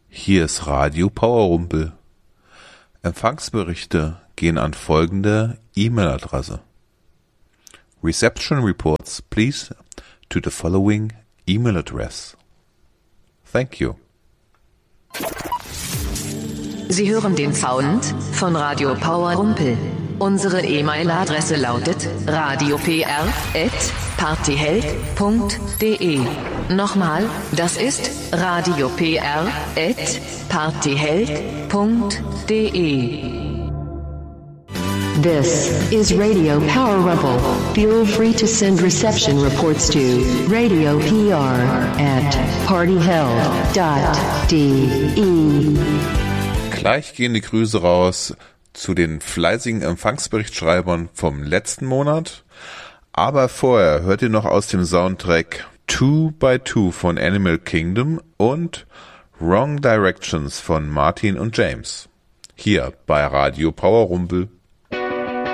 Hier ist Radio Powerrumpel. Empfangsberichte gehen an folgende E-Mail-Adresse. Reception reports, please, to the following email address. Thank you. Sie hören den Sound von Radio Powerrumpel. Unsere E-Mail-Adresse lautet radiopr@partyheld.de. Nochmal, das ist radiopr@partyheld.de. This is Radio Powerrumpel. Feel free to send reception reports to radiopr@partyheld.de. Gleich gehen die Grüße raus zu den fleißigen Empfangsberichtschreibern vom letzten Monat. Aber vorher hört ihr noch aus dem Soundtrack 2x2 von Animal Kingdom und Wrong Directions von Martin und James. Hier bei Radio Powerrumpel.